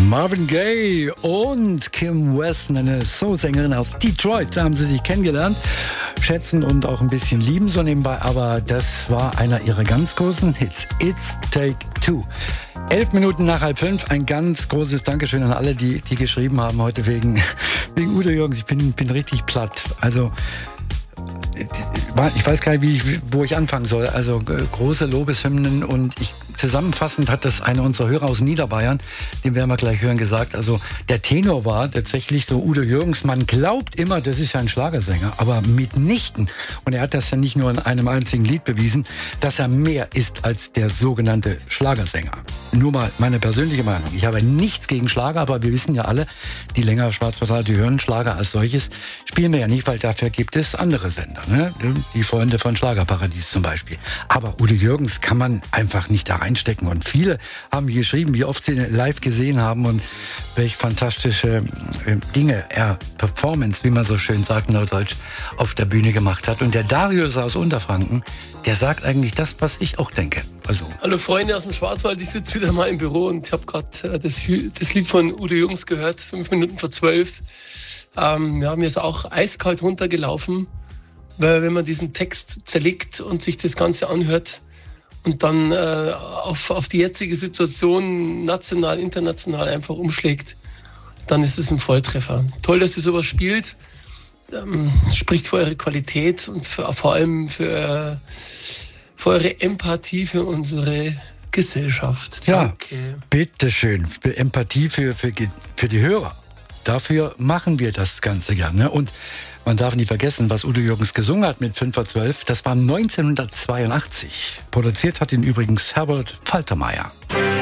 Marvin Gaye und Kim Weston, eine Soul-Sängerin aus Detroit. Da haben sie sich kennengelernt, schätzen und auch ein bisschen lieben so nebenbei. Aber das war einer ihrer ganz großen Hits. It's Take Two. 11 Minuten nach 4:30. Ein ganz großes Dankeschön an alle, die geschrieben haben heute wegen Udo Jürgens. Ich bin richtig platt. Also ich weiß gar nicht, wo ich anfangen soll. Also große Lobeshymnen und zusammenfassend hat das einer unserer Hörer aus Niederbayern, den werden wir gleich hören, gesagt. Also der Tenor war tatsächlich so Udo Jürgens. Man glaubt immer, das ist ja ein Schlagersänger, aber mitnichten. Und er hat das ja nicht nur in einem einzigen Lied bewiesen, dass er mehr ist als der sogenannte Schlagersänger. Nur mal meine persönliche Meinung. Ich habe nichts gegen Schlager, aber wir wissen ja alle, die länger Schwarzwaldrad, die hören Schlager als solches, spielen wir ja nicht, weil dafür gibt es andere Sender. Ne? Die Freunde von Schlagerparadies zum Beispiel. Aber Udo Jürgens kann man einfach nicht da reinstecken. Und viele haben geschrieben, wie oft sie ihn live gesehen haben und welche fantastische Dinge er, Performance, wie man so schön sagt in Norddeutsch, auf der Bühne gemacht hat. Und der Darius aus Unterfranken, der sagt eigentlich das, was ich auch denke. Also. Hallo Freunde aus dem Schwarzwald, ich sitze wieder mal im Büro und ich habe gerade das Lied von Udo Jürgens gehört, 5 Minuten vor 12. Mir ist auch eiskalt runtergelaufen, weil wenn man diesen Text zerlegt und sich das Ganze anhört und dann auf die jetzige Situation national, international einfach umschlägt, dann ist es ein Volltreffer. Toll, dass ihr sowas spielt. Spricht für eure Qualität und vor allem für eure Empathie für unsere Gesellschaft. Danke. Ja, bitteschön. Empathie für die Hörer. Dafür machen wir das Ganze gerne. Und man darf nicht vergessen, was Udo Jürgens gesungen hat mit 5:12. Das war 1982. Produziert hat ihn übrigens Herbert Faltermeier.